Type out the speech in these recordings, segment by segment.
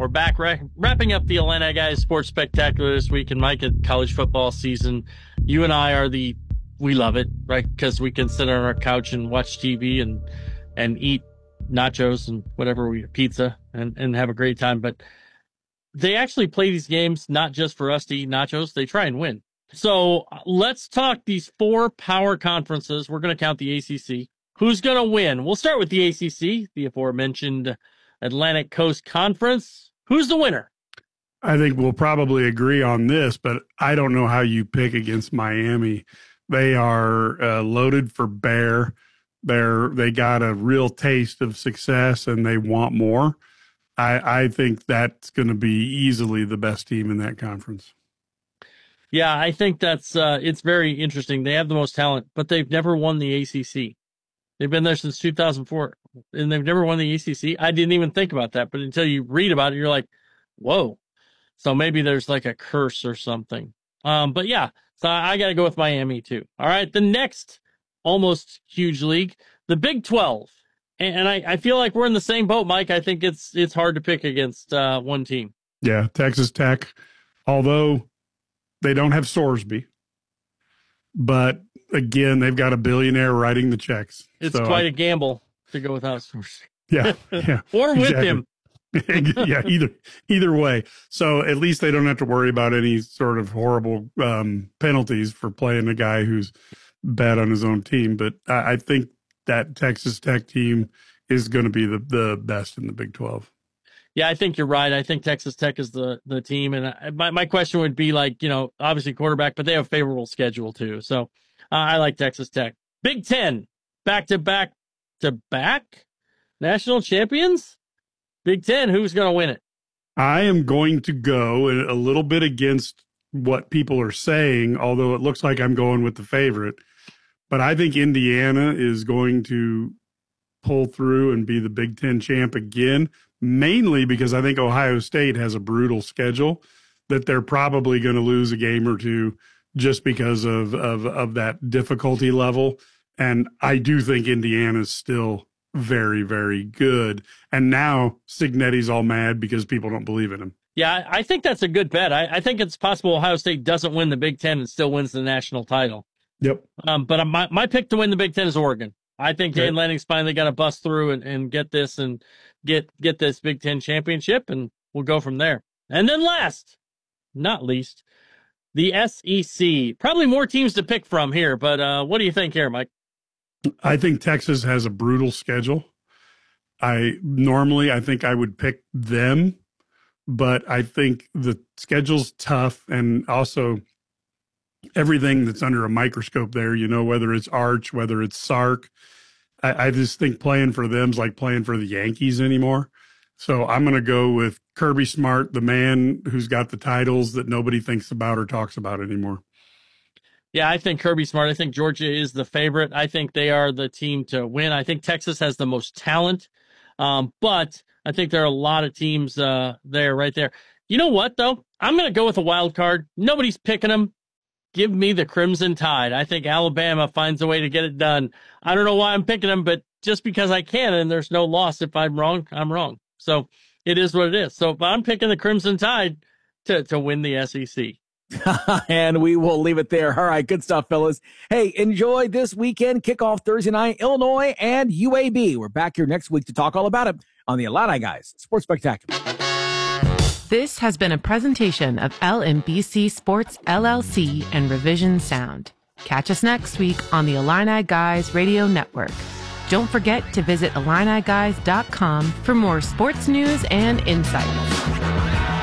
We're back wrapping up the Illini Guys Sports Spectacular this week. And Mike, at college football season, you and I we love it, right? Because we can sit on our couch and watch TV and eat nachos and pizza and have a great time. But they actually play these games not just for us to eat nachos. They try and win. So let's talk these 4 power conferences. We're going to count the ACC. Who's going to win? We'll start with the ACC, the aforementioned Atlantic Coast Conference. Who's the winner? I think we'll probably agree on this, but I don't know how you pick against Miami. They are loaded for bear. They got a real taste of success and they want more. I think that's going to be easily the best team in that conference. Yeah, I think that's it's very interesting. They have the most talent, but they've never won the ACC. They've been there since 2004, and they've never won the ACC. I didn't even think about that, but until you read about it, you're like, whoa. So maybe there's like a curse or something. But yeah, so I got to go with Miami too. All right, the next almost huge league, the Big 12. And I feel like we're in the same boat, Mike. I think it's hard to pick against one team. Yeah, Texas Tech, although they don't have Sorsby. But again, they've got a billionaire writing the checks. It's quite a gamble to go without Sorsby. Yeah. Or with him. Yeah, either way. So at least they don't have to worry about any sort of horrible penalties for playing a guy who's bad on his own team. But I think that Texas Tech team is going to be the best in the Big 12. Yeah, I think you're right. I think Texas Tech is the team. And my question would be obviously quarterback, but they have a favorable schedule too. So I like Texas Tech. Big 10, back-to-back national champions? Big 10, who's going to win it? I am going to go a little bit against what people are saying, although it looks like I'm going with the favorite. But I think Indiana is going to pull through and be the Big 10 champ again, mainly because I think Ohio State has a brutal schedule that they're probably going to lose a game or two just because of that difficulty level. And I do think Indiana's still very, very good. And now Cignetti's all mad because people don't believe in him. Yeah, I think that's a good bet. I think it's possible Ohio State doesn't win the Big 10 and still wins the national title. Yep. But my pick to win the Big 10 is Oregon. I think Dan Lanning's finally got to bust through and get this and get this Big 10 championship, and we'll go from there. And then last, not least, the SEC. Probably more teams to pick from here, but what do you think here, Mike? I think Texas has a brutal schedule. I think I would pick them, but I think the schedule's tough, and also everything that's under a microscope there, whether it's Arch, whether it's Sark. I just think playing for them's like playing for the Yankees anymore. So I'm going to go with Kirby Smart, the man who's got the titles that nobody thinks about or talks about anymore. Yeah, I think Kirby Smart. I think Georgia is the favorite. I think they are the team to win. I think Texas has the most talent, but I think there are a lot of teams right there. You know what, though? I'm going to go with a wild card. Nobody's picking them. Give me the Crimson Tide. I think Alabama finds a way to get it done. I don't know why I'm picking them, but just because I can, and there's no loss. If I'm wrong, I'm wrong. So it is what it is. So I'm picking the Crimson Tide to win the SEC. And we will leave it there. All right, good stuff, fellas. Hey, enjoy this weekend. Kickoff Thursday night, Illinois and UAB. We're back here next week to talk all about it on the Illini Guys Sports Spectacular. This has been a presentation of LMBC Sports LLC and Revision Sound. Catch us next week on the Illini Guys Radio Network. Don't forget to visit IlliniGuys.com for more sports news and insights.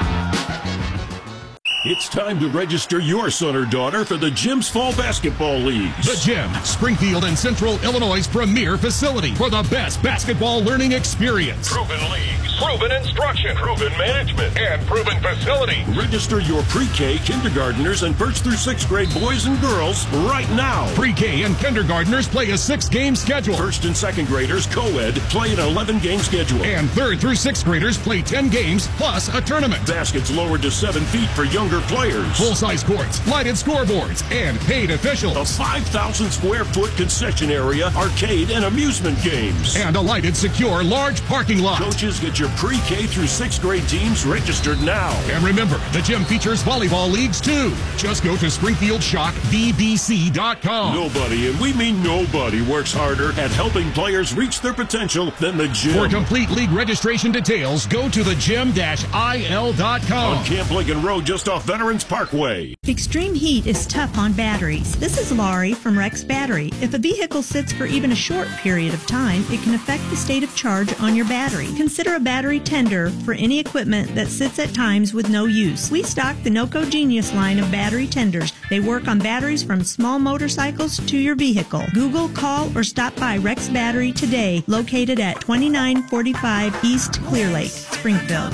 It's time to register your son or daughter for the Gym's Fall Basketball Leagues. The Gym, Springfield and Central Illinois' premier facility for the best basketball learning experience. Proven leagues, proven instruction, proven management, and proven facility. Register your pre-K, kindergartners, and 1st through 6th grade boys and girls right now. Pre-K and kindergartners play a 6-game schedule. 1st and 2nd graders, co-ed, play an 11-game schedule. And 3rd through 6th graders play 10 games plus a tournament. Baskets lowered to 7 feet for younger players. Full-size courts, lighted scoreboards, and paid officials. A 5,000 square foot concession area, arcade, and amusement games. And a lighted, secure, large parking lot. Coaches, get your pre-K through 6th grade teams registered now. And remember, the gym features volleyball leagues too. Just go to SpringfieldShockVBC.com. Nobody, and we mean nobody, works harder at helping players reach their potential than the gym. For complete league registration details, go to thegym-il.com. On Camp Lincoln Road, just off Veterans Parkway. Extreme heat is tough on batteries. This is Laurie from Rex Battery. If a vehicle sits for even a short period of time, it can affect the state of charge on your battery. Consider a battery tender for any equipment that sits at times with no use. We stock the NOCO Genius line of battery tenders. They work on batteries from small motorcycles to your vehicle. Google, call, or stop by Rex Battery today, located at 2945 East Clear Lake, Springfield.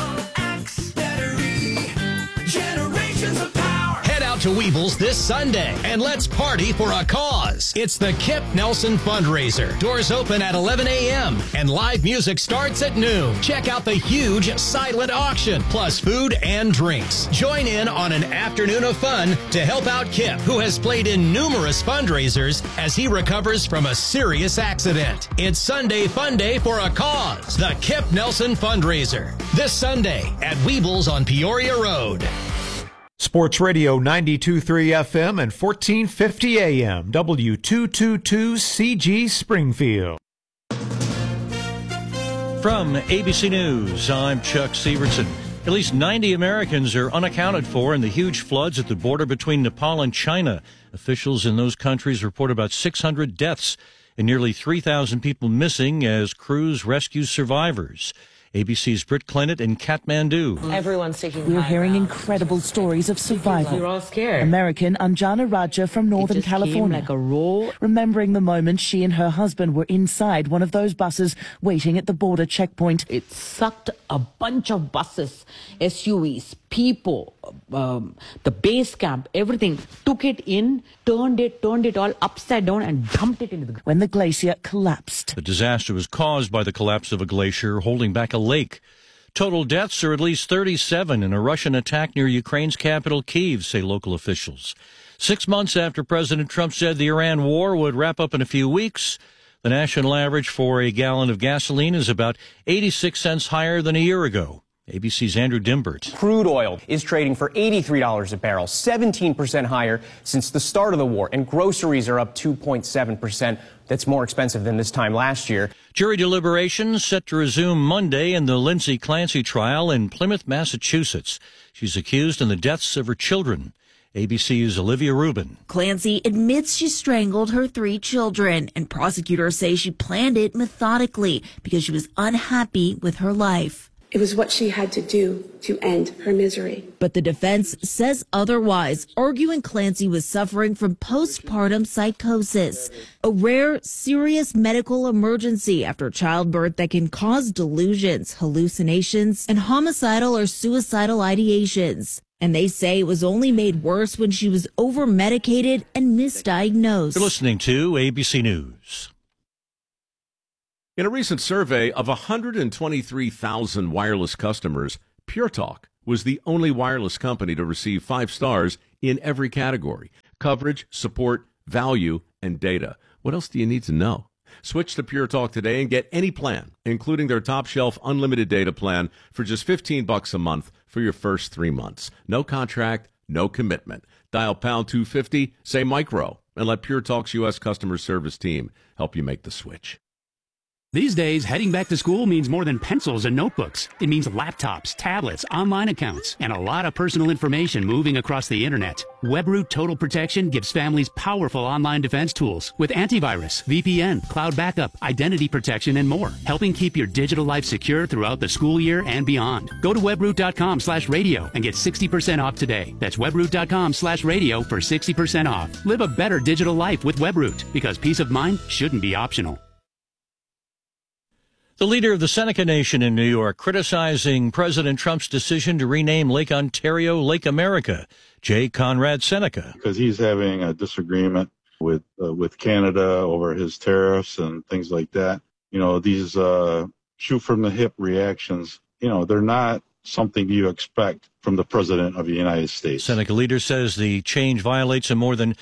To Weebles this Sunday, and let's party for a cause. It's the Kip Nelson Fundraiser. Doors open at 11 a.m. and live music starts at noon. Check out the huge silent auction, plus food and drinks. Join in on an afternoon of fun to help out Kip, who has played in numerous fundraisers as he recovers from a serious accident. It's Sunday Fun Day for a cause. The Kip Nelson Fundraiser. This Sunday at Weebles on Peoria Road. Sports Radio 92.3 FM and 1450 AM, W222CG Springfield. From ABC News, I'm Chuck Severson. At least 90 Americans are unaccounted for in the huge floods at the border between Nepal and China. Officials in those countries report about 600 deaths and nearly 3,000 people missing as crews rescue survivors. ABC's Britt Clennett in Kathmandu. Everyone's taking. We're hearing incredible stories of survival. We're all scared. American Anjana Raja from Northern California, like a roll. remembering the moment she and her husband were inside one of those buses waiting at the border checkpoint. It sucked a bunch of buses, SUVs, people, the base camp, everything. Took it in, turned it all upside down and dumped it into the ground. When the glacier collapsed. The disaster was caused by the collapse of a glacier holding back a lake. Total deaths are at least 37 in a Russian attack near Ukraine's capital, Kyiv, say local officials. 6 months after President Trump said the Iran war would wrap up in a few weeks, the national average for a gallon of gasoline is about 86 cents higher than a year ago. ABC's Andrew Dimbert. Crude oil is trading for $83 a barrel, 17% higher since the start of the war, and groceries are up 2.7%. That's more expensive than this time last year. Jury deliberations set to resume Monday in the Lindsay Clancy trial in Plymouth, Massachusetts. She's accused in the deaths of her children. ABC's Olivia Rubin. Clancy admits she strangled her 3 children, and prosecutors say she planned it methodically because she was unhappy with her life. It was what she had to do to end her misery. But the defense says otherwise, arguing Clancy was suffering from postpartum psychosis, a rare, serious medical emergency after childbirth that can cause delusions, hallucinations, and homicidal or suicidal ideations. And they say it was only made worse when she was over-medicated and misdiagnosed. You're listening to ABC News. In a recent survey of 123,000 wireless customers, Pure Talk was the only wireless company to receive 5 stars in every category: coverage, support, value, and data. What else do you need to know? Switch to Pure Talk today and get any plan, including their top shelf unlimited data plan, for just $15 a month for your first 3 months. No contract, no commitment. Dial pound 250, say micro, and let Pure Talk's U.S. customer service team help you make the switch. These days, heading back to school means more than pencils and notebooks. It means laptops, tablets, online accounts, and a lot of personal information moving across the internet. WebRoot Total Protection gives families powerful online defense tools with antivirus, VPN, cloud backup, identity protection, and more, helping keep your digital life secure throughout the school year and beyond. Go to webroot.com/radio and get 60% off today. That's webroot.com/radio for 60% off. Live a better digital life with WebRoot, because peace of mind shouldn't be optional. The leader of the Seneca Nation in New York criticizing President Trump's decision to rename Lake Ontario Lake America. J. Conrad Seneca. Because he's having a disagreement with Canada over his tariffs and things like that. You know, these shoot from the hip reactions, you know, they're not something you expect from the President of the United States. Seneca leader says the change violates a more than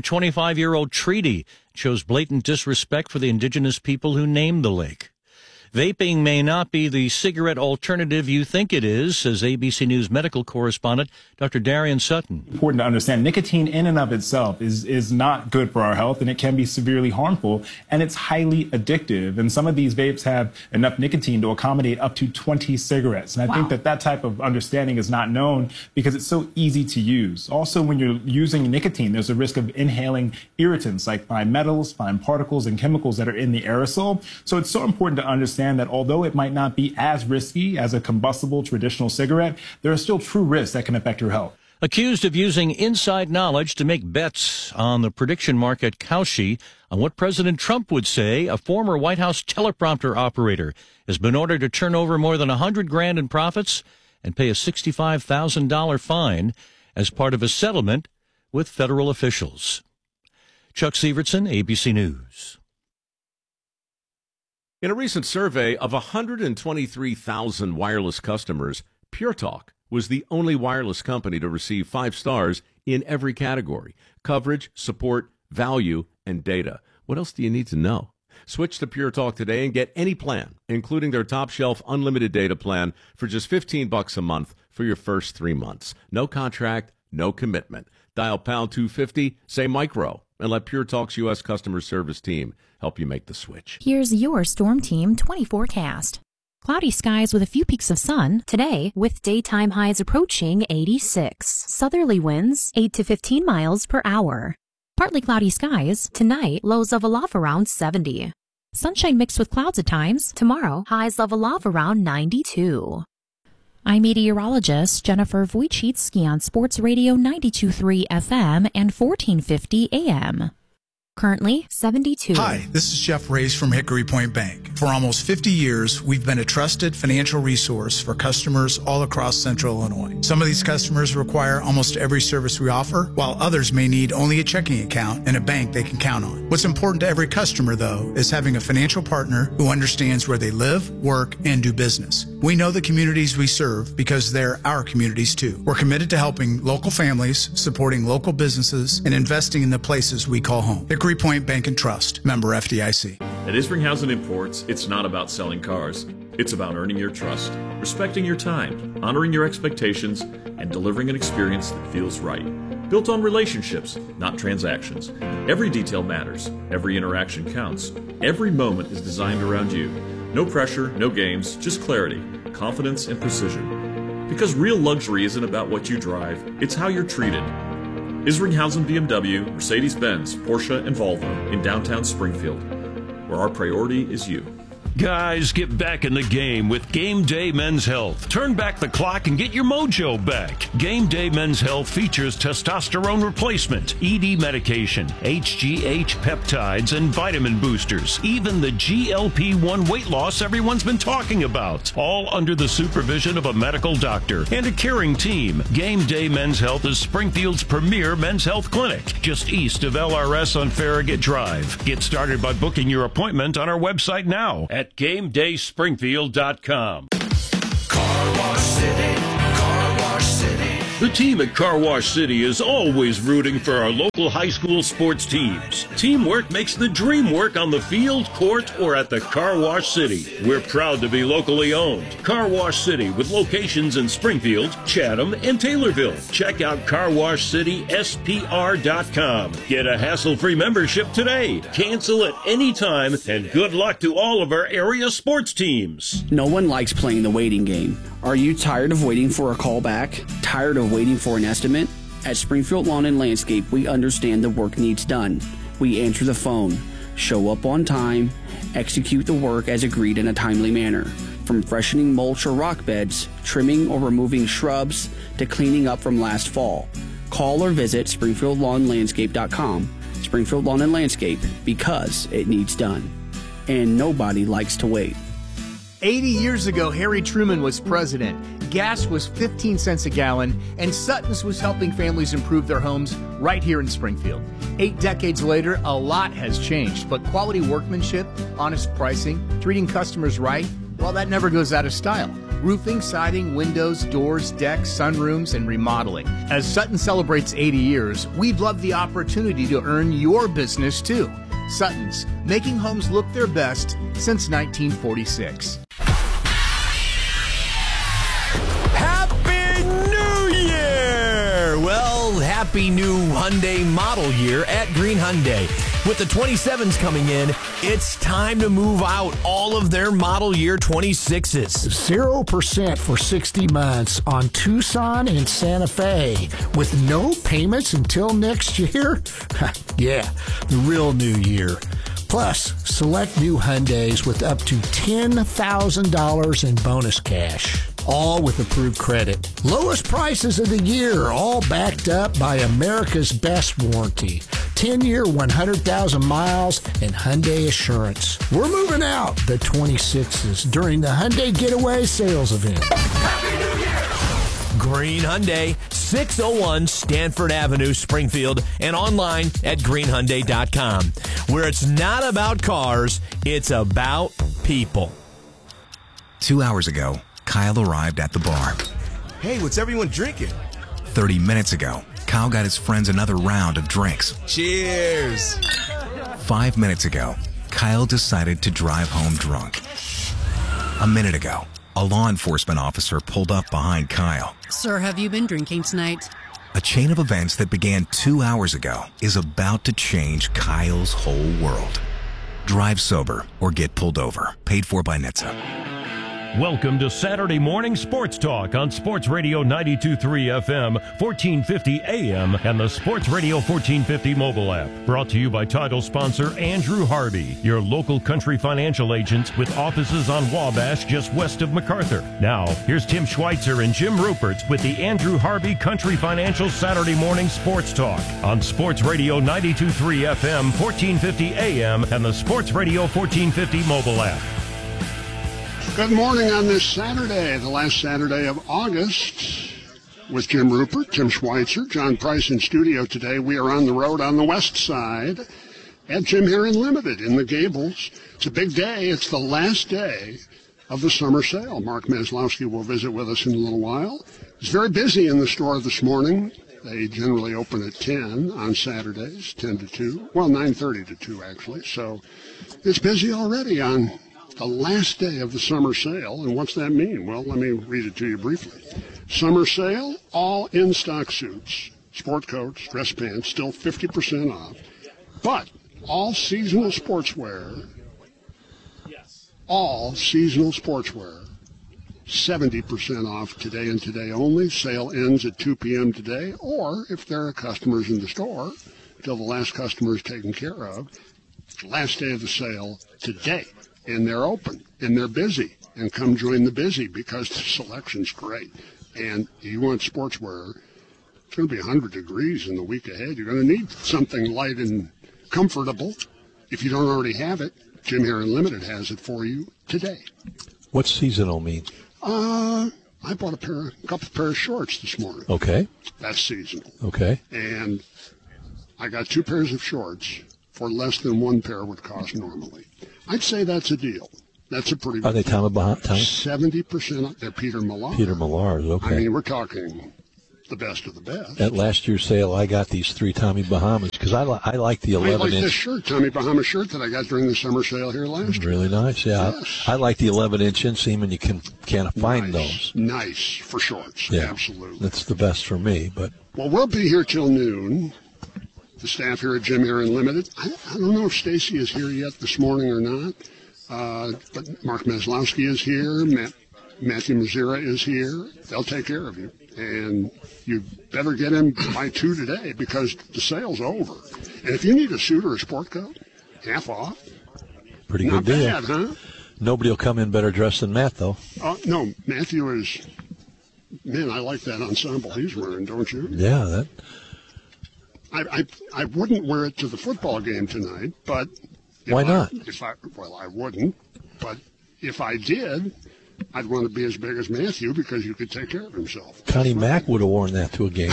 225-year-old treaty, shows blatant disrespect for the indigenous people who named the lake. Vaping may not be the cigarette alternative you think it is, says ABC News medical correspondent Dr. Darian Sutton. Important to understand, nicotine in and of itself is not good for our health, and it can be severely harmful, and it's highly addictive. And some of these vapes have enough nicotine to accommodate up to 20 cigarettes. And I think that type of understanding is not known because it's so easy to use. Also, when you're using nicotine, there's a risk of inhaling irritants like fine metals, fine particles, and chemicals that are in the aerosol. So it's so important to understand that although it might not be as risky as a combustible traditional cigarette, there are still true risks that can affect your health. Accused of using inside knowledge to make bets on the prediction market Kalshi on what President Trump would say, a former White House teleprompter operator has been ordered to turn over more than $100,000 in profits and pay a $65,000 fine as part of a settlement with federal officials. Chuck Sievertson, ABC News. In a recent survey of 123,000 wireless customers, Pure Talk was the only wireless company to receive 5 stars in every category: coverage, support, value, and data. What else do you need to know? Switch to Pure Talk today and get any plan, including their top-shelf unlimited data plan, for just $15 a month for your first 3 months. No contract, no commitment. Dial pound 250, say micro, and let Pure Talk's U.S. customer service team help you make the switch. Here's your Storm Team 20 forecast. Cloudy skies with a few peaks of sun today, with daytime highs approaching 86. Southerly winds 8 to 15 miles per hour. Partly cloudy skies tonight, lows level off around 70. Sunshine mixed with clouds at times. Tomorrow, highs level off around 92. I'm meteorologist Jennifer Wojcicki on Sports Radio 92.3 FM and 1450 AM. Currently 72. Hi, this is Jeff Reyes from Hickory Point Bank. For almost 50 years, we've been a trusted financial resource for customers all across Central Illinois. Some of these customers require almost every service we offer, while others may need only a checking account and a bank they can count on. What's important to every customer, though, is having a financial partner who understands where they live, work, and do business. We know the communities we serve because they're our communities, too. We're committed to helping local families, supporting local businesses, and investing in the places we call home. Hickory Point Bank and Trust, member FDIC. At Isringhausen Imports, it's not about selling cars. It's about earning your trust, respecting your time, honoring your expectations, and delivering an experience that feels right. Built on relationships, not transactions. Every detail matters. Every interaction counts. Every moment is designed around you. No pressure, no games, just clarity, confidence, and precision. Because real luxury isn't about what you drive, it's how you're treated. Isringhausen BMW, Mercedes-Benz, Porsche, and Volvo in downtown Springfield, where our priority is you. Guys, get back in the game with Game Day Men's Health. Turn back the clock and get your mojo back. Game Day Men's Health features testosterone replacement, ED medication, HGH peptides, and vitamin boosters. Even the GLP-1 weight loss everyone's been talking about. All under the supervision of a medical doctor and a caring team. Game Day Men's Health is Springfield's premier men's health clinic, just east of LRS on Farragut Drive. Get started by booking your appointment on our website now at GameDaySpringfield.com. Car Wash City, Car Wash City. The team at Car Wash City is always rooting for our local high school sports teams. Teamwork makes the dream work on the field, court, or at the Car Wash City. We're proud to be locally owned. Car Wash City with locations in Springfield, Chatham, and Taylorville. Check out CarWashCitySPR.com. Get a hassle-free membership today. Cancel at any time, and good luck to all of our area sports teams. No one likes playing the waiting game. Are you tired of waiting for a call back? Tired of waiting for an estimate? At Springfield Lawn and Landscape, we understand the work needs done. We answer the phone, show up on time, execute the work as agreed in a timely manner. From freshening mulch or rock beds, trimming or removing shrubs, to cleaning up from last fall. Call or visit SpringfieldLawnLandscape.com. Springfield Lawn and Landscape, because it needs done. And nobody likes to wait. 80 years ago, Harry Truman was president. Gas was 15 cents a gallon, and Sutton's was helping families improve their homes right here in Springfield. 8 decades later, a lot has changed, but quality workmanship, honest pricing, treating customers right, well, that never goes out of style. Roofing, siding, windows, doors, decks, sunrooms, and remodeling. As Sutton celebrates 80 years, we'd love the opportunity to earn your business too. Sutton's, making homes look their best since 1946. Happy New Year! Well, happy new Hyundai model year at Green Hyundai. With the 27s coming in, it's time to move out all of their model year 26s. 0% for 60 months on Tucson and Santa Fe with no payments until next year? Yeah, the real new year. Plus, select new Hyundais with up to $10,000 in bonus cash. All with approved credit. Lowest prices of the year, all backed up by America's best warranty. 10-year, 100,000 miles, and Hyundai Assurance. We're moving out the 26s during the Hyundai Getaway Sales Event. Happy New Year! Green Hyundai, 601 Stanford Avenue, Springfield, and online at greenhyundai.com, where it's not about cars, it's about people. 2 hours ago, Kyle arrived at the bar. Hey, what's everyone drinking? 30 minutes ago, Kyle got his friends another round of drinks. Cheers! 5 minutes ago, Kyle decided to drive home drunk. A minute ago, a law enforcement officer pulled up behind Kyle. Sir, have you been drinking tonight? A chain of events that began 2 hours ago is about to change Kyle's whole world. Drive sober or get pulled over. Paid for by NHTSA. Welcome to Saturday Morning Sports Talk on Sports Radio 92.3 FM, 1450 AM, and the Sports Radio 1450 mobile app. Brought to you by title sponsor Andrew Harvey, your local country financial agent with offices on Wabash just west of MacArthur. Now, here's Tim Schweitzer and Jim Rupert with the Andrew Harvey Country Financial Saturday Morning Sports Talk on Sports Radio 92.3 FM, 1450 AM, and the Sports Radio 1450 mobile app. Good morning on this Saturday, the last Saturday of August, with Jim Rupert, Tim Schweitzer, John Price in studio today. We are on the road on the west side at Jim Heron Limited in the Gables. It's a big day. It's the last day of the summer sale. Mark Maslowski will visit with us in a little while. It's very busy in the store this morning. They generally open at 10 on Saturdays, 10 to 2. Well, 9:30 to 2, actually. So it's busy already on the last day of the summer sale. And what's that mean? Well, let me read it to you briefly. Summer sale, all in-stock suits, sport coats, dress pants, still 50% off. But all seasonal sportswear, 70% off today and today only. Sale ends at 2 p.m. today. Or if there are customers in the store, till the last customer is taken care of, last day of the sale today. And they're open, and they're busy, and come join the busy because the selection's great. And you want sportswear, it's going to be 100 degrees in the week ahead. You're going to need something light and comfortable. If you don't already have it, Jim Heron Limited has it for you today. What's seasonal mean? I bought a couple pair of shorts this morning. Okay. That's seasonal. Okay. And I got 2 pairs of shorts for less than 1 pair would cost normally. I'd say that's a deal. That's a pretty good Are they Tommy Bahama? 70%. They're Peter Millar. Peter Millar's, okay. I mean, we're talking the best of the best. At last year's sale, I got these 3 Tommy Bahamas because I like the 11-inch. I like this shirt, Tommy Bahama shirt that I got during the summer sale here last year. Really nice, yeah. Yes. I like the 11-inch inseam, and you can't find those. Nice for shorts, yeah, absolutely. That's the best for me. But well, we'll be here till noon. The staff here at Jim Heron Limited. I don't know if Stacy is here yet this morning or not, but Mark Maslowski is here. Matthew Mazzira is here. They'll take care of you. And you better get in by 2 today because the sale's over. And if you need a suit or a sport coat, half off. Pretty Not good deal. bad, huh? Nobody will come in better dressed than Matt, though. No, Matthew is, man, I like that ensemble he's wearing, don't you? Yeah, that. I wouldn't wear it to the football game tonight, but why not? I wouldn't, but if I did, I'd want to be as big as Matthew because you could take care of himself. Connie Mack would have worn that to a game.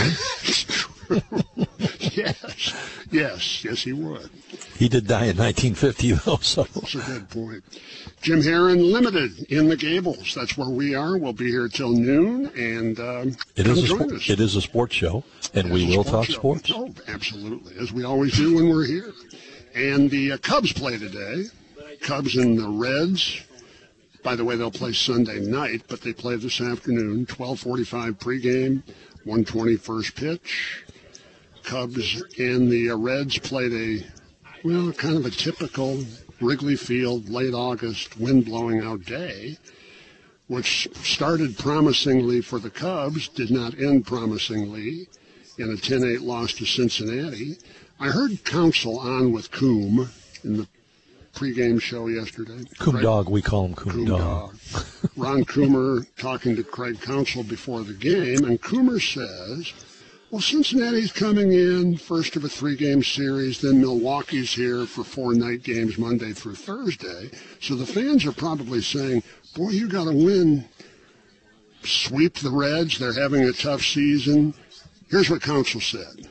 Yes, he would. He did die in 1950, though, so. That's a good point. Jim Heron Limited in the Gables. That's where we are. We'll be here till noon, and it is a sports show, and we will talk sports. Oh, absolutely, as we always do when we're here. And the Cubs play today. Cubs and the Reds. By the way, they'll play Sunday night, but they play this afternoon, 12:45 pregame, 1:20 first pitch. Cubs and the Reds played kind of a typical Wrigley Field late August wind blowing out day, which started promisingly for the Cubs, did not end promisingly in a 10-8 loss to Cincinnati. I heard Counsell on with Coom in the pregame show yesterday. Coom Dog, we call him Coom Dog. Ron Coomer talking to Craig Counsell before the game, and Coomer says, well, Cincinnati's coming in, first of a 3-game series, then Milwaukee's here for 4 night games Monday through Thursday. So the fans are probably saying, boy, you got to win. Sweep the Reds. They're having a tough season. Here's what Counsell said.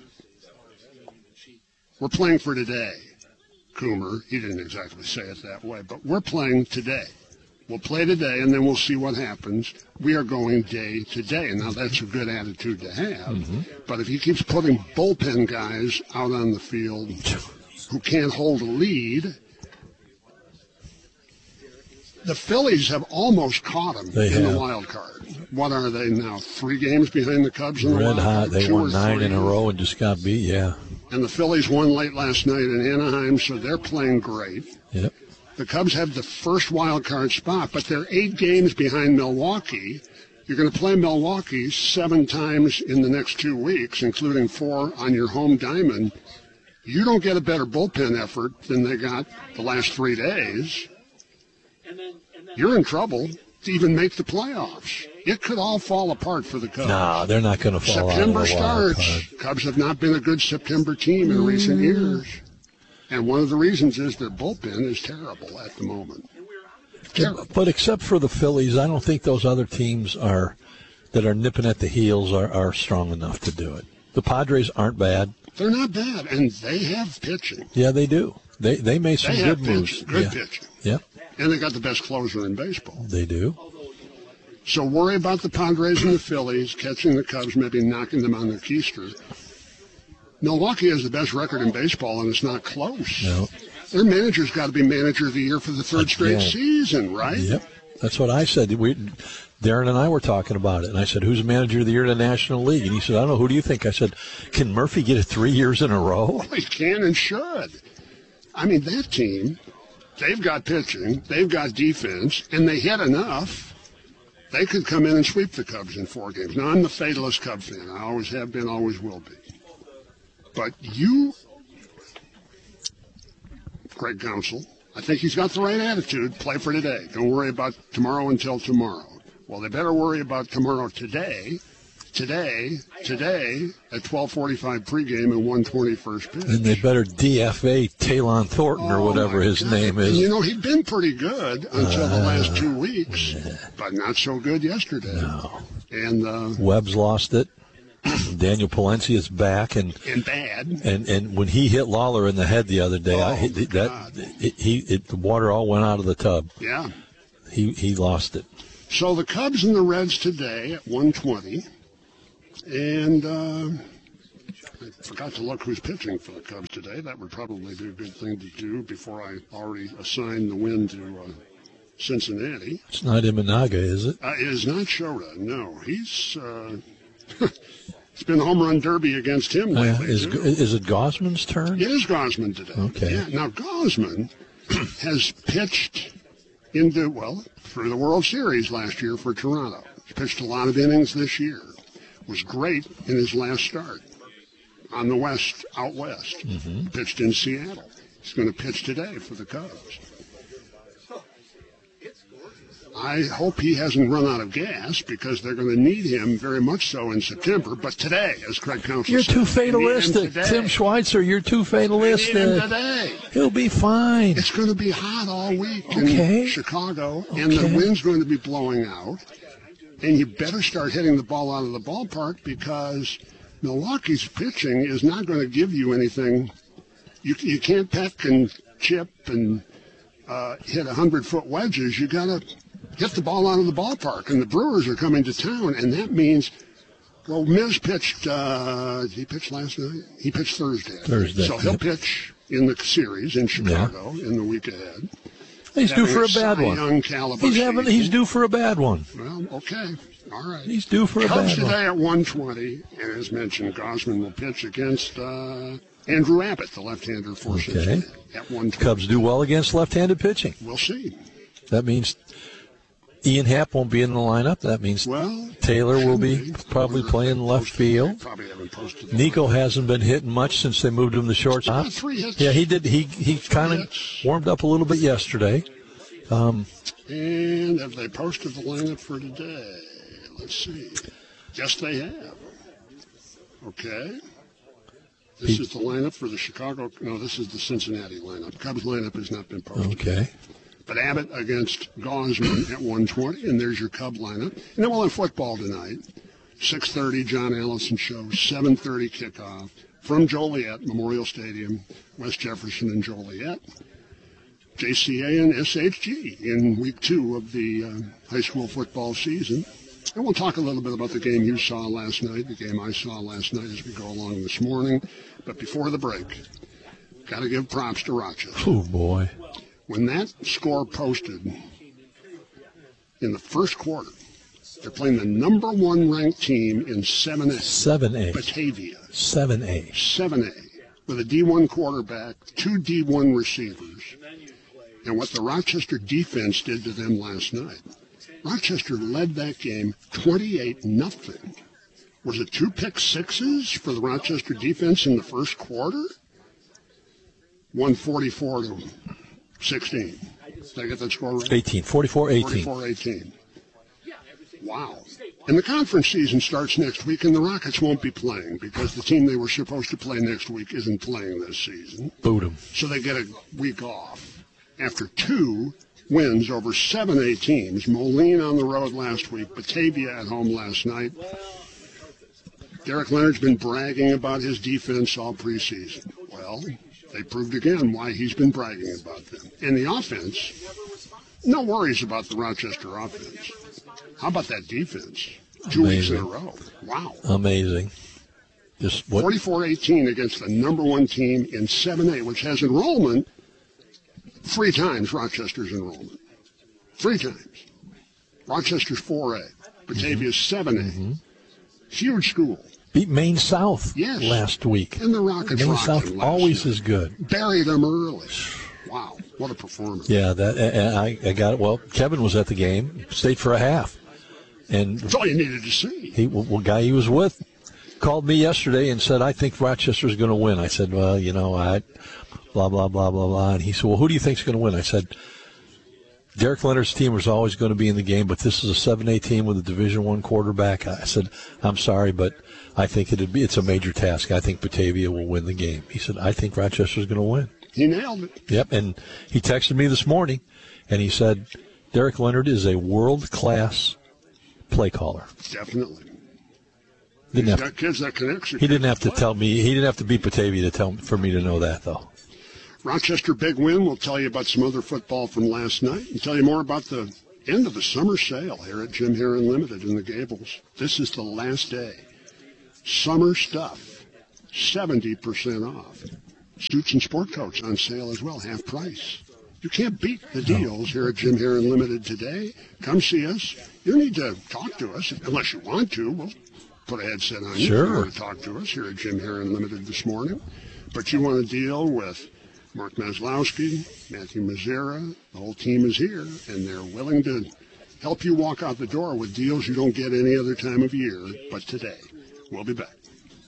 We're playing for today. Coomer, he didn't exactly say it that way, but we're playing today. We'll play today, and then we'll see what happens. We are going day to day. Now, that's a good attitude to have, but if he keeps putting bullpen guys out on the field who can't hold a lead, the Phillies have almost caught him in the wild card. What are they now, 3 games behind the Cubs in the wild card? Red hot. They won 9 in a row and just got beat, And the Phillies won late last night in Anaheim, so they're playing great. Yep. The Cubs have the first wild card spot, but they're 8 games behind Milwaukee. You're going to play Milwaukee 7 times in the next 2 weeks, including 4 on your home diamond. You don't get a better bullpen effort than they got the last 3 days. You're in trouble to even make the playoffs. It could all fall apart for the Cubs. No, they're not going to fall September out of the wild starts. card. Cubs have not been a good September team in recent years. And one of the reasons is their bullpen is terrible at the moment. But except for the Phillies, I don't think those other teams that are nipping at the heels are strong enough to do it. The Padres aren't bad. They're not bad, and they have pitching. Yeah, they do. They made some good moves. Good pitching. Yeah. And they got the best closer in baseball. They do. So worry about the Padres and the Phillies catching the Cubs, maybe knocking them on their keister. Milwaukee has the best record in baseball, and it's not close. No. Their manager's got to be manager of the year for the 3rd straight season, right? Yep. That's what I said. Darren and I were talking about it, and I said, who's manager of the year in the National League? And he said, I don't know. Who do you think? I said, can Murphy get it 3 years in a row? Well, he can and should. I mean, that team, they've got pitching, they've got defense, and they hit enough. They could come in and sweep the Cubs in 4 games. Now, I'm the fatalist Cub fan. I always have been, always will be. But Craig Counsell, I think he's got the right attitude. Play for today. Don't worry about tomorrow until tomorrow. Well, they better worry about tomorrow today at 12:45 pregame and 1:20 first pitch. And they better DFA Talon Thornton or whatever his name is. And, you know, he'd been pretty good until the last 2 weeks, but not so good yesterday. No. And Webb's lost it. Daniel Palencia is back, and bad. And when he hit Lawler in the head the other day, the water all went out of the tub. Yeah, he lost it. So the Cubs and the Reds today at 1:20, and I forgot to look who's pitching for the Cubs today. That would probably be a good thing to do before I already assign the win to Cincinnati. It's not Imanaga, is it? It is not Shota. No, he's. It's been a home run derby against him lately. Is it Gosman's turn? It is Gosman today. Okay. Yeah. Now, Gosman has pitched through the World Series last year for Toronto. He's pitched a lot of innings this year. Was great in his last start on the West, out West. Mm-hmm. Pitched in Seattle. He's going to pitch today for the Cubs. I hope he hasn't run out of gas because they're going to need him very much so in September. But today, as Craig Counsell You're said, too fatalistic. Tim Schweitzer, you're too fatalistic. Need him today. He'll be fine. It's going to be hot all week in Chicago, and the wind's going to be blowing out. And you better start hitting the ball out of the ballpark because Milwaukee's pitching is not going to give you anything. You can't peck and chip and hit 100-foot wedges. You got to hit the ball out of the ballpark, and the Brewers are coming to town, and that means, Miz pitched, did he pitch last night? He pitched Thursday. Thursday. So he'll pitch in the series in Chicago in the week ahead. He's due for a bad Cy one. Young caliber He's due for a bad one. Well, okay. All right. He's due for a Cubs bad one. today at 1:20, and as mentioned, Gosman will pitch against Andrew Abbott, the left-hander for Cincinnati, at 1:20. Cubs do well against left-handed pitching. We'll see. That means Ian Happ won't be in the lineup. That means Taylor will be probably playing left field. Nico hasn't been hitting much since they moved him to shortstop. 3 hits. Yeah, he did. He kind of warmed up a little bit yesterday. And have they posted the lineup for today? Let's see. Yes, they have. Okay. This is the lineup for the Chicago. No, this is the Cincinnati lineup. Cubs lineup has not been posted. Okay. But Abbott against Gosman at 1:20, and there's your Cub lineup. And then we'll have football tonight. 6:30, John Allison show. 7:30 kickoff from Joliet Memorial Stadium, West Jefferson and Joliet. JCA and SHG in week 2 of the high school football season. And we'll talk a little bit about the game you saw last night, the game I saw last night as we go along this morning. But before the break, got to give props to Rochester. Oh, boy. When that score posted in the first quarter, they're playing the number 1 ranked team in 7A. 7A. Batavia. 7A. 7A. With a D1 quarterback, 2 D1 receivers. And what the Rochester defense did to them last night. Rochester led that game 28-0. Was it 2 pick sixes for the Rochester defense in the first quarter? 144-16. Did I get that score right? 18. 44-18. 44-18. Wow. And the conference season starts next week, and the Rockets won't be playing because the team they were supposed to play next week isn't playing this season. Boot 'em. So they get a week off. After 2 wins over 7A teams, Moline on the road last week, Batavia at home last night. Derek Leonard's been bragging about his defense all preseason. Well, they proved again why he's been bragging about them. And the offense, no worries about the Rochester offense. How about that defense? 2 weeks in a row. Wow. Amazing. Just 44-18 against the number 1 team in 7A, which has enrollment 3 times Rochester's enrollment. 3 times. Rochester's 4A. Batavia's 7A. Huge school. Beat Maine South last week. And the Rockets Maine rocked South them last always night. is good. Bury them early. Wow, what a performance. Yeah, that and I got it. Well, Kevin was at the game, stayed for a half. And that's all you needed to see. Guy he was with called me yesterday and said, I think Rochester's going to win. I said, well, blah, blah, blah, blah, blah. And he said, well, who do you think's going to win? I said, Derek Leonard's team was always going to be in the game, but this is a 7A team with a Division I quarterback. I said, I'm sorry, but I think it's a major task. I think Batavia will win the game. He said, I think Rochester's going to win. He nailed it. Yep, and he texted me this morning, and he said, Derek Leonard is a world-class play caller. Definitely. He's got kids that can execute. He didn't have to tell me. He didn't have to beat Batavia for me to know that, though. Rochester big win. We'll tell you about some other football from last night and tell you more about the end of the summer sale here at Jim Heron Limited in the Gables. This is the last day. Summer stuff, 70% off. Suits and sport coats on sale as well, half price. You can't beat the deals here at Jim Heron Limited today. Come see us. You need to talk to us, unless you want to. We'll put a headset on you if you want to talk to us here at Jim Heron Limited this morning. But you want to deal with Mark Maslowski, Matthew Mazzara, the whole team is here, and they're willing to help you walk out the door with deals you don't get any other time of year but today. We'll be back.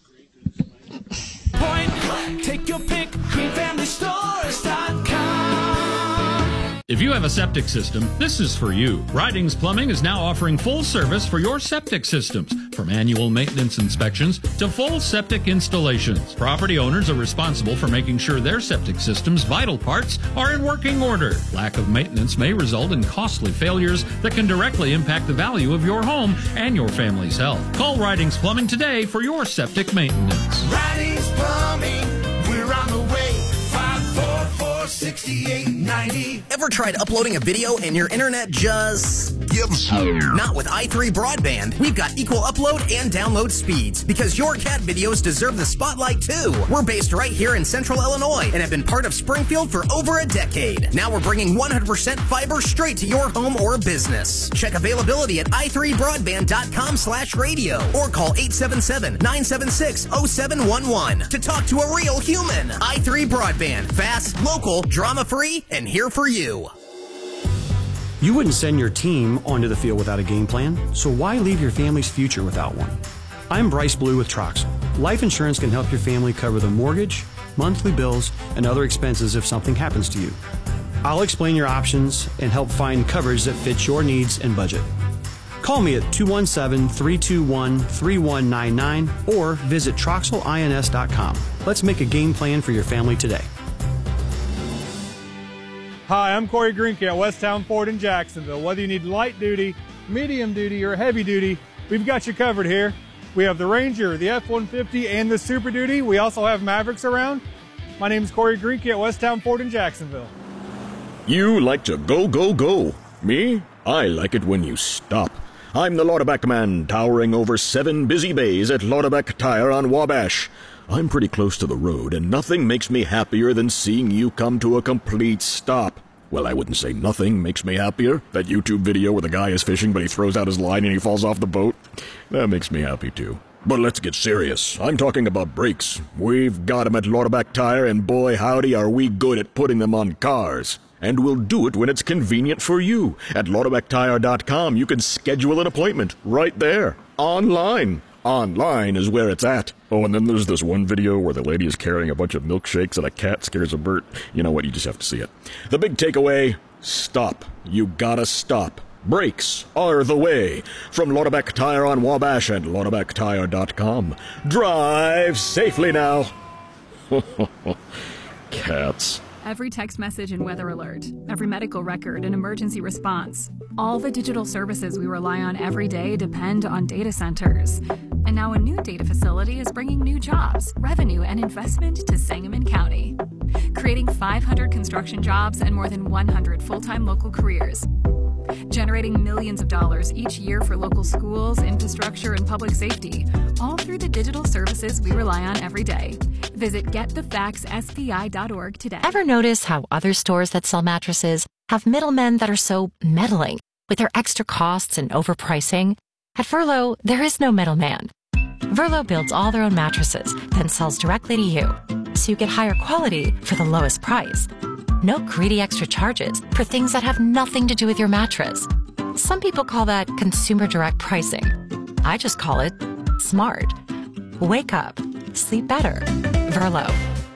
Take your pick, greenfamilystores.com. If you have a septic system, this is for you. Ridings Plumbing is now offering full service for your septic systems, from annual maintenance inspections to full septic installations. Property owners are responsible for making sure their septic system's vital parts are in working order. Lack of maintenance may result in costly failures that can directly impact the value of your home and your family's health. Call Ridings Plumbing today for your septic maintenance. Ridings Plumbing, we're on the way. 544-6890. Ever tried uploading a video and your internet just give them some. Not with i3 Broadband. We've got equal upload and download speeds because your cat videos deserve the spotlight too. We're based right here in Central Illinois and have been part of Springfield for over a decade. Now we're bringing 100% fiber straight to your home or business. Check availability at i3broadband.com/radio or call 877-976-0711 to talk to a real human. i3 Broadband. Fast, local, drama-free, and here for you. You wouldn't send your team onto the field without a game plan, so why leave your family's future without one? I'm Bryce Blue with Troxel. Life insurance can help your family cover the mortgage, monthly bills, and other expenses if something happens to you. I'll explain your options and help find coverage that fits your needs and budget. Call me at 217-321-3199 or visit TroxelINS.com. Let's make a game plan for your family today. Hi, I'm Corey Greenke at Westtown Ford in Jacksonville. Whether you need light duty, medium duty, or heavy duty, we've got you covered here. We have the Ranger, the F-150, and the Super Duty. We also have Mavericks around. My name is Corey Greenke at Westtown Ford in Jacksonville. You like to go, go, go. Me? I like it when you stop. I'm the Lauterbach man, towering over 7 busy bays at Lauterbach Tire on Wabash. I'm pretty close to the road, and nothing makes me happier than seeing you come to a complete stop. Well, I wouldn't say nothing makes me happier. That YouTube video where the guy is fishing, but he throws out his line and he falls off the boat. That makes me happy, too. But let's get serious. I'm talking about brakes. We've got them at Lauterbach Tire, and boy, howdy, are we good at putting them on cars. And we'll do it when it's convenient for you. At LauterbachTire.com, you can schedule an appointment right there, online. Online is where it's at. Oh, and then there's this one video where the lady is carrying a bunch of milkshakes and a cat scares a bird. You know what? You just have to see it. The big takeaway, stop. You gotta stop. Brakes are the way. From Lauterbach Tire on Wabash and LauterbachTire.com. Drive safely now. Cats. Every text message and weather alert, every medical record and emergency response. All the digital services we rely on every day depend on data centers. And now a new data facility is bringing new jobs, revenue, and investment to Sangamon County, creating 500 construction jobs and more than 100 full-time local careers, generating millions of dollars each year for local schools, infrastructure, and public safety, all through the digital services we rely on every day. Visit getthefaxspi.org today. Ever notice how other stores that sell mattresses have middlemen that are so meddling with their extra costs and overpricing? At Verlo, there is no middleman. Verlo builds all their own mattresses, then sells directly to you, so you get higher quality for the lowest price. No greedy extra charges for things that have nothing to do with your mattress. Some people call that consumer direct pricing. I just call it smart. Wake up. Sleep better. Verlo.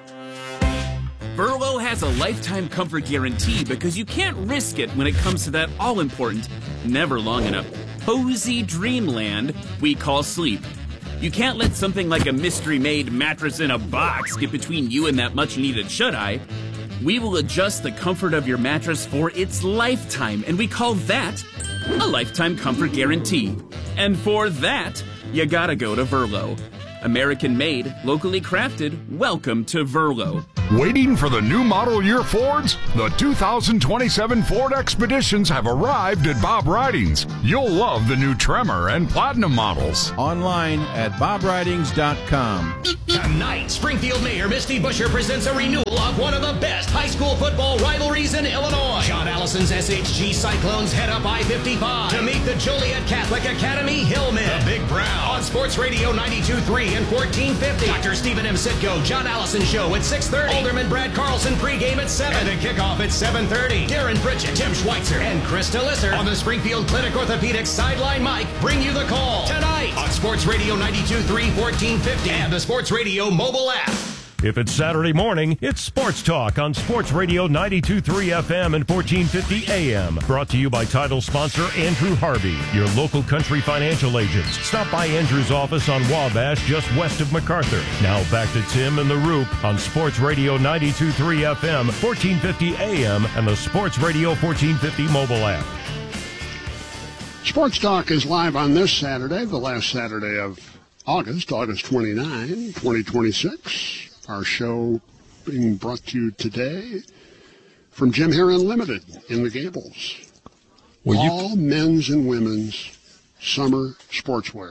Verlo has a lifetime comfort guarantee because you can't risk it when it comes to that all-important, never long enough, cozy dreamland we call sleep. You can't let something like a mystery-made mattress in a box get between you and that much-needed shut-eye. We will adjust the comfort of your mattress for its lifetime, and we call that a lifetime comfort guarantee. And for that, you gotta go to Verlo. American-made, locally crafted, welcome to Verlo. Waiting for the new model year Fords? The 2027 Ford Expeditions have arrived at Bob Ridings. You'll love the new Tremor and Platinum models. Online at bobridings.com. Tonight, Springfield Mayor Misty Buscher presents a renewal of one of the best high school football rivalries in Illinois. John Allison's SHG Cyclones head up I-55 to meet the Joliet Catholic Academy Hillmen. The Big Brown on Sports Radio 92.3 and 1450. Dr. Stephen M. Sitko, John Allison Show at 6:30. Alderman Brad Carlson pregame at 7. And the kickoff at 7:30. Darren Pritchett, Tim Schweitzer, and Krista Lisser on the Springfield Clinic Orthopedics Sideline Mike bring you the call tonight on Sports Radio 92.3, 1450 and the Sports Radio mobile app. If it's Saturday morning, it's Sports Talk on Sports Radio 92.3 FM and 1450 AM. Brought to you by title sponsor Andrew Harvey, your local country financial agents. Stop by Andrew's office on Wabash, just west of MacArthur. Now back to Tim and the Roop on Sports Radio 92.3 FM, 1450 AM, and the Sports Radio 1450 mobile app. Sports Talk is live on this Saturday, the last Saturday of August 29, 2026. Our show being brought to you today from Jim Hare Unlimited in the Gables. All men's and women's summer sportswear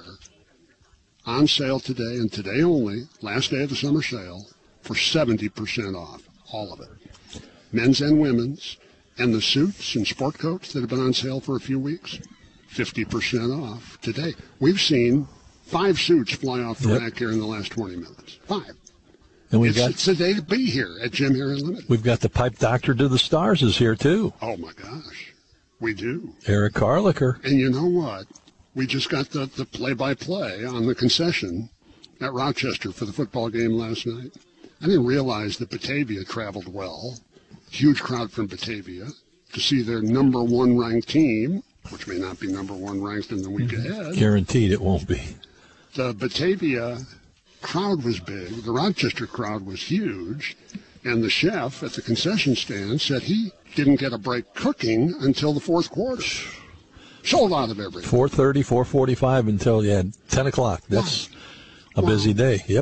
on sale today and today only, last day of the summer sale, for 70% off. All of it. Men's and women's. And the suits and sport coats that have been on sale for a few weeks, 50% off today. We've seen 5 suits fly off the rack here in the last 20 minutes. 5. And it's a day to be here at Jim Herron Limited. We've got the Pipe Doctor to the Stars is here, too. Oh, my gosh. We do. Eric Carlicker. And you know what? We just got the play-by-play on the concession at Rochester for the football game last night. I didn't realize that Batavia traveled well. Huge crowd from Batavia to see their number 1 ranked team, which may not be number 1 ranked in the week ahead. Guaranteed it won't be. The Batavia crowd was big. The Rochester crowd was huge. And the chef at the concession stand said he didn't get a break cooking until the fourth quarter. Sold out of everything. 4:30, 4:45 until 10 o'clock. That's a busy day. Yep.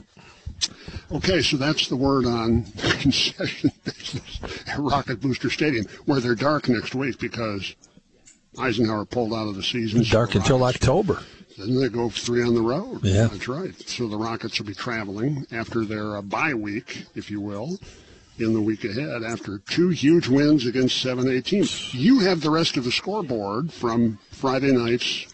Okay, so that's the word on concession business at Rocket Booster Stadium, where they're dark next week because Eisenhower pulled out of the season. Dark until October. Then they go 3 on the road. Yeah. That's right. So the Rockets will be traveling after their bye week, if you will, in the week ahead after 2 huge wins against 7A teams. You have the rest of the scoreboard from Friday night's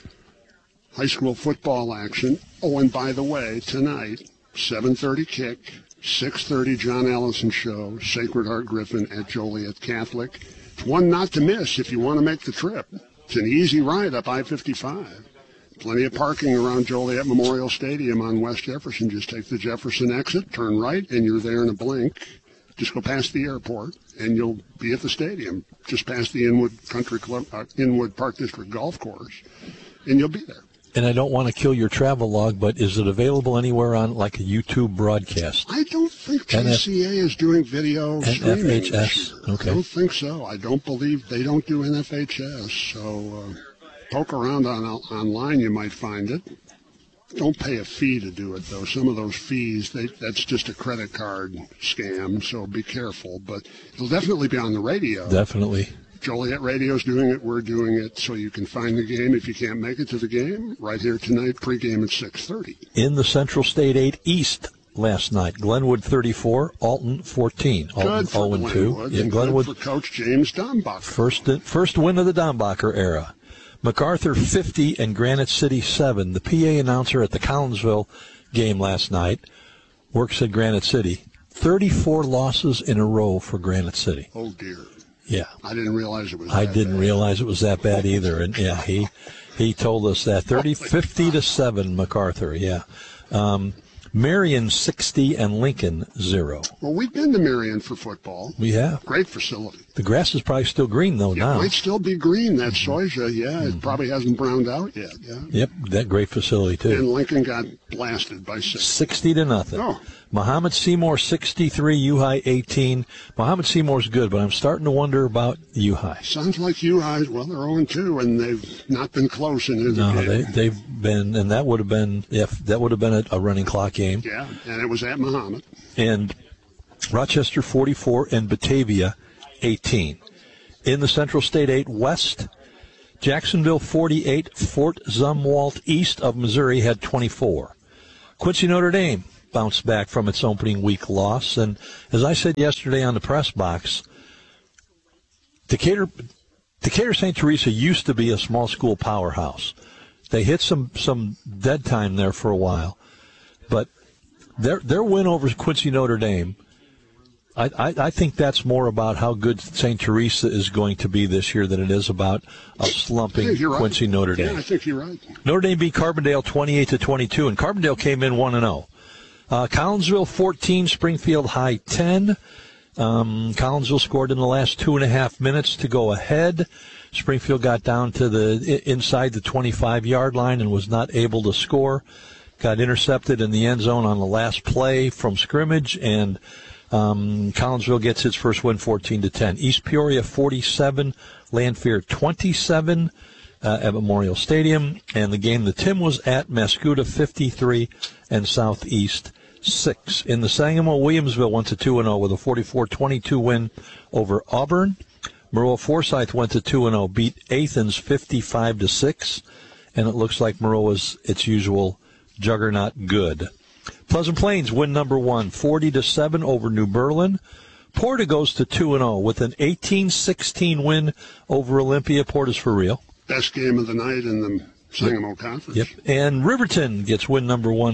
high school football action. Oh, and by the way, tonight, 7:30 kick, 6:30 John Allison show, Sacred Heart Griffin at Joliet Catholic. It's one not to miss if you want to make the trip. It's an easy ride up I-55. Plenty of parking around Joliet Memorial Stadium on West Jefferson. Just take the Jefferson exit, turn right, and you're there in a blink. Just go past the airport, and you'll be at the stadium, just past the Inwood Country Club, Inwood Park District Golf Course, and you'll be there. And I don't want to kill your travel log, but is it available anywhere on like a YouTube broadcast? I don't think JCA is doing video streaming. NFHS? Okay. I don't think so. I don't believe they don't do NFHS. So poke around online, you might find it. Don't pay a fee to do it, though. Some of those fees, that's just a credit card scam, so be careful. But it'll definitely be on the radio. Definitely. Joliet Radio's doing it. We're doing it, so you can find the game if you can't make it to the game. Right here tonight, pregame at 6:30. In the Central State 8 East last night, Glenwood 34, Alton 14. Alton Good for 0-2. Glenwood. Yeah, And Glenwood good for Coach James Dombacher. first win of the Dombacher era. MacArthur 50 and Granite City 7. The PA announcer at the Collinsville game last night works at Granite City. 34 losses in a row for Granite City. Oh, dear. Yeah. I didn't realize it was I that didn't bad. realize it was that bad either. And yeah, he told us that. 50-7 MacArthur, yeah. Marion 60 and Lincoln 0. Well, we've been to Marion for football. We have. Great facility. The grass is probably still green though It now. might still be green, that soja. Yeah, it probably hasn't browned out yet. Yeah. Yep, that great facility too. And Lincoln got blasted by 6. 60-0. Oh. Muhammad Seymour 63, U-High 18. Muhammad Seymour's good, but I'm starting to wonder about U-High. Sounds like U-High, well, they're 0-2, and they've not been close in either No, game. they've been, and that would have been a running clock game. Yeah, and it was at Muhammad. And Rochester 44 and Batavia 18. In the Central State 8 West, Jacksonville 48, Fort Zumwalt east of Missouri had 24. Quincy Notre Dame bounced back from its opening week loss, and as I said yesterday on the press box, Decatur St. Teresa used to be a small school powerhouse. They hit some dead time there for a while, but their win over Quincy Notre Dame, I think that's more about how good St. Teresa is going to be this year than it is about a slumping Quincy Notre Dame. Yeah, I think you're right. Notre Dame beat Carbondale 28-22, and Carbondale came in 1-0. Collinsville 14, Springfield High 10. Collinsville scored in the last 2.5 minutes to go ahead. Springfield got down to inside the 25-yard line and was not able to score. Got intercepted in the end zone on the last play from scrimmage, and Collinsville gets its first win 14-10. East Peoria 47, Lanphier 27 at Memorial Stadium. And the game the Tim was at, Mascoutah 53 and Southeast 6. In the Sangamo, Williamsville went to 2-0 with a 44-22 win over Auburn. Maroa Forsyth went to 2-0, beat Athens 55-6, and it looks like Maroa's its usual juggernaut good. Pleasant Plains win number 1, 40-7 over New Berlin. Porta goes to 2-0 with an 18-16 win over Olympia. Porta's for real. Best game of the night in the Sangamo Conference. Yep. And Riverton gets win number 1,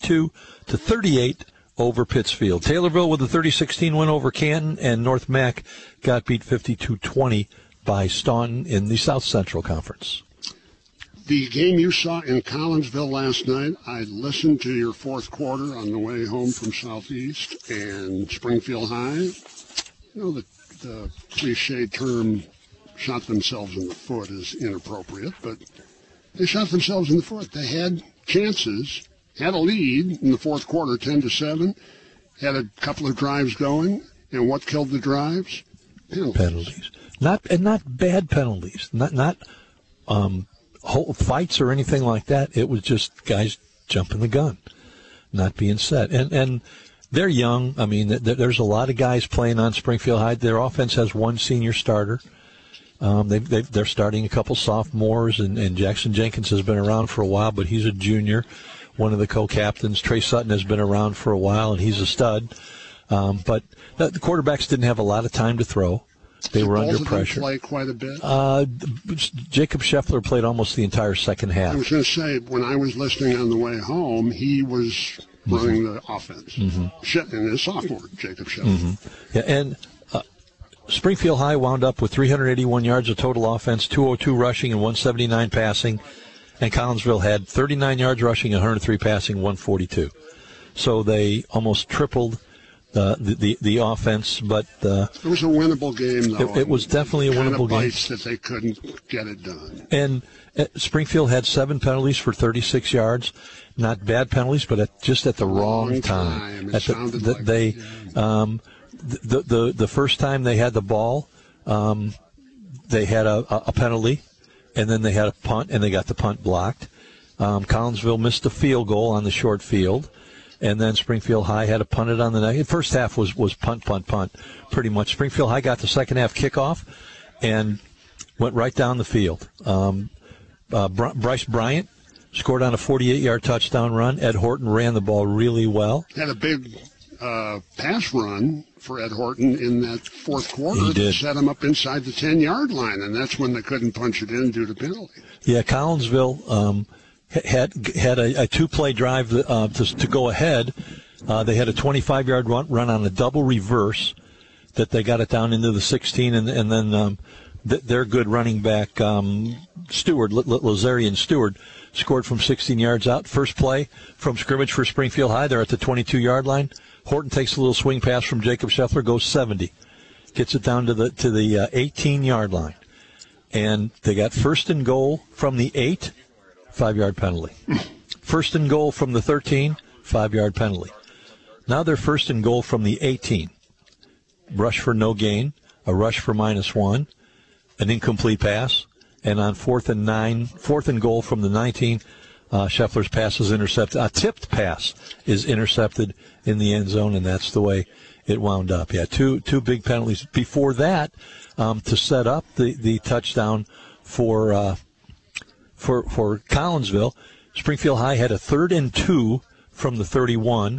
42-38 over Pittsfield. Taylorville with a 30-16 win over Canton, and North Mac got beat 52-20 by Staunton in the South Central Conference. The game you saw in Collinsville last night, I listened to your fourth quarter on the way home from Southeast and Springfield High. You know, the cliche term, shot themselves in the foot, is inappropriate, but they shot themselves in the foot. They had chances, had a lead in the fourth quarter, 10-7, had a couple of drives going, and what killed the drives? Penalties. Not bad penalties. Not whole fights or anything like that. It was just guys jumping the gun, not being set. And they're young. I mean, there's a lot of guys playing on Springfield High. Their offense has one senior starter. They're starting a couple sophomores, and Jackson Jenkins has been around for a while, but he's a junior, one of the co-captains. Trey Sutton has been around for a while, and he's a stud. But the quarterbacks didn't have a lot of time to throw. They were under pressure. Play quite a bit. Jacob Scheffler played almost the entire second half. I was going to say, when I was listening on the way home, he was running the offense. Mm-hmm. And his sophomore, Jacob Scheffler. Mm-hmm. Yeah, and Springfield High wound up with 381 yards of total offense, 202 rushing, and 179 passing. And Collinsville had 39 yards rushing, 103 passing, 142. So they almost tripled the offense, but it was a winnable game, though. It was definitely a winnable game. That they couldn't get it done. And Springfield had 7 penalties for 36 yards. Not bad penalties, but just at the wrong time. The first time they had the ball, they had a penalty, and then they had a punt, and they got the punt blocked. Collinsville missed a field goal on the short field. And then Springfield High had to punt it on the next. The first half was punt, pretty much. Springfield High got the second half kickoff and went right down the field. Bryce Bryant scored on a 48-yard touchdown run. Ed Horton ran the ball really well. Had a big pass run for Ed Horton in that fourth quarter. He did. That set him up inside the 10-yard line, and that's when they couldn't punch it in due to penalty. Yeah, Collinsville had a two-play drive to go ahead. They had a 25-yard run on a double reverse that they got it down into the 16, and then their good running back, Stewart, Lazarian Stewart, scored from 16 yards out. First play from scrimmage for Springfield High. They're at the 22-yard line. Horton takes a little swing pass from Jacob Scheffler, goes 70, gets it down to the 18-yard line. And they got first and goal from the 8, 5-yard penalty. First and goal from the 13, 5-yard penalty. Now they're first and goal from the 18. Rush for no gain, a rush for -1, an incomplete pass, and on fourth and goal from the 19, Scheffler's pass is intercepted. A tipped pass is intercepted in the end zone, and that's the way it wound up. Yeah, two big penalties. Before that, to set up the touchdown for Collinsville, Springfield High had a 3rd and 2 from the 31.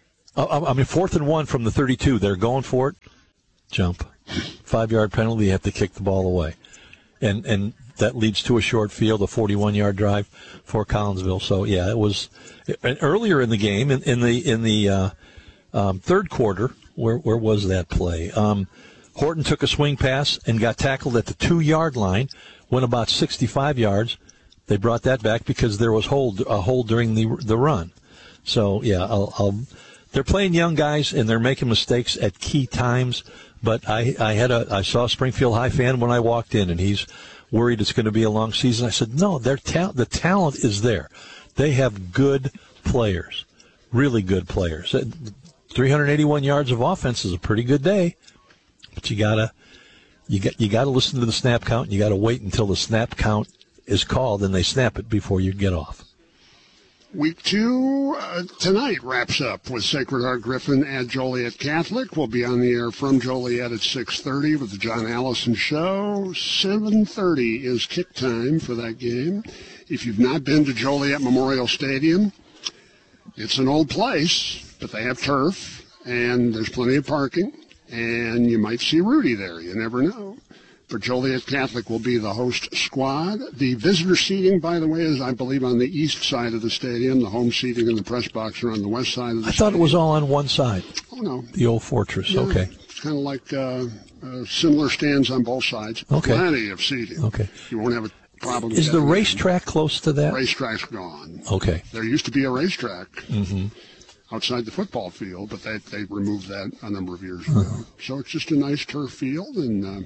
4th and 1 from the 32. They're going for it. Jump. 5-yard penalty. You have to kick the ball away. And that leads to a short field, a 41-yard drive for Collinsville. So, yeah, it was earlier in the game, in the third quarter. Where was that play? Horton took a swing pass and got tackled at the 2-yard line, went about 65 yards. They brought that back because there was a hold during the run. So, yeah, they're playing young guys, and they're making mistakes at key times. But I saw a Springfield High fan when I walked in, and he's worried it's going to be a long season. I said, no, the talent is there. They have good players, really good players. 381 yards of offense is a pretty good day, but you gotta listen to the snap count, and you gotta wait until the snap count is called and they snap it before you get off. Week 2 tonight wraps up with Sacred Heart Griffin at Joliet Catholic. We'll be on the air from Joliet at 6:30 with the John Allison Show. 7:30 is kick time for that game. If you've not been to Joliet Memorial Stadium, it's an old place, but they have turf, and there's plenty of parking, and you might see Rudy there. You never know. But Joliet Catholic will be the host squad. The visitor seating, by the way, is, I believe, on the east side of the stadium. The home seating and the press box are on the west side of the stadium. I thought it was all on one side. Oh, no. The old Fortress, Yeah, okay. It's kind of like similar stands on both sides. Okay. Plenty of seating. Okay. You won't have a problem. Is the getting in. racetrack close to that? Racetrack's gone. Okay. There used to be a racetrack Mm-hmm. outside the football field, but they removed that a number of years ago. So it's just a nice turf field, and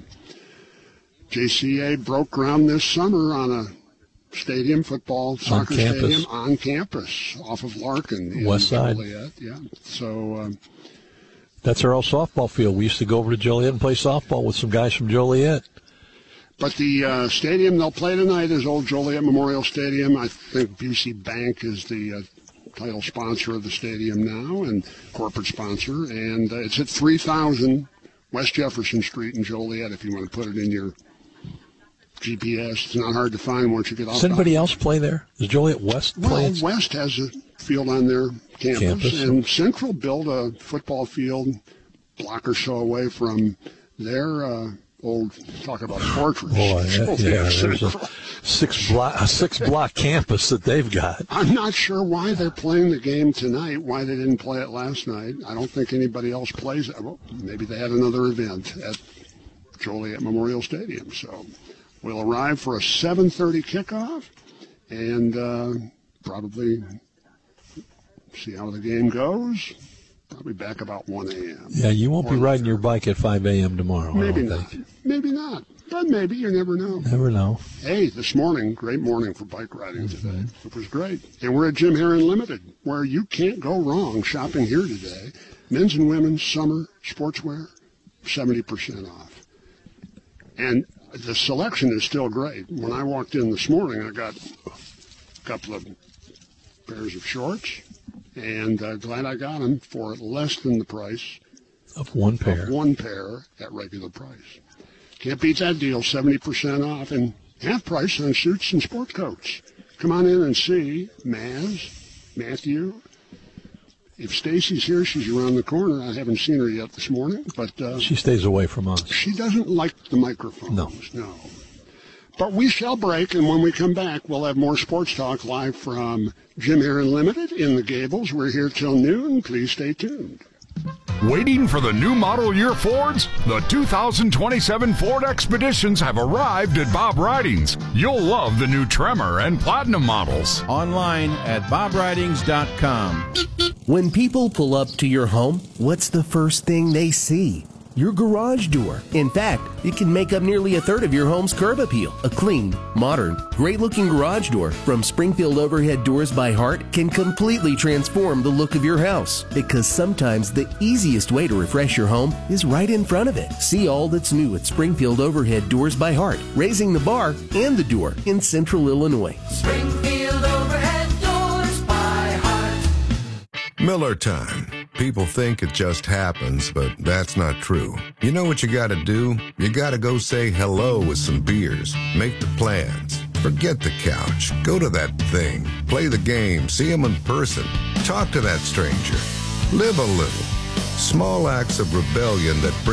JCA broke ground this summer on a stadium, soccer stadium on campus off of Larkin in West side. Joliet. Yeah. So That's our old softball field. We used to go over to Joliet and play softball with some guys from Joliet. but the stadium they'll play tonight is old Joliet Memorial Stadium. I think BC Bank is the title sponsor of the stadium now and corporate sponsor, and it's at 3000 West Jefferson Street in Joliet if you want to put it in your GPS. It's not hard to find once you get off. Does anybody else play there? Does Joliet West play? Well, West has a field on their campus. And Central built a football field block or so away from their old, talk about Fortress. Boy, there's a Central. six block campus that they've got. I'm not sure why they're playing the game tonight, why they didn't play it last night. I don't think anybody else plays it. Well, maybe they had another event at Joliet Memorial Stadium. So we'll arrive for a 7:30 kickoff and probably see how the game goes. Probably back about 1 a.m. Yeah, you won't be riding your bike at 5 a.m. tomorrow. Maybe I don't not. think. Maybe not. But maybe. You never know. Never know. Hey, this morning, great morning for bike riding today. It was great. And we're at Jim Heron Limited, where you can't go wrong shopping here today. Men's and women's summer sportswear, 70% off. And the selection is still great. When I walked in this morning, I got a couple of pairs of shorts, and glad I got them for less than the price of one pair. Of one pair at regular price. Can't beat that deal, 70% off and half price on suits and sport coats. Come on in and see Matthew. If Stacy's here, she's around the corner. I haven't seen her yet this morning, but she stays away from us. She doesn't like the microphones. No. But we shall break, and when we come back, we'll have more sports talk live from Jim Heron Limited in the Gables. We're here till noon. Please stay tuned. Waiting for the new model year Fords? The 2027 Ford Expeditions have arrived at Bob Ridings. You'll love the new Tremor and Platinum models. Online at bobridings.com. When people pull up to your home, what's the first thing they see? Your garage door. In fact, it can make up nearly a third of your home's curb appeal. A clean, modern, great-looking garage door from Springfield Overhead Doors by Heart can completely transform the look of your house. Because sometimes the easiest way to refresh your home is right in front of it. See all that's new at Springfield Overhead Doors by Heart, raising the bar and the door in Central Illinois. Springfield Overhead Doors by Heart. Miller time. People think it just happens, but that's not true. You know what you gotta do? You gotta go say hello with some beers. Make the plans. Forget the couch. Go to that thing. Play the game. See them in person. Talk to that stranger. Live a little. Small acts of rebellion that bring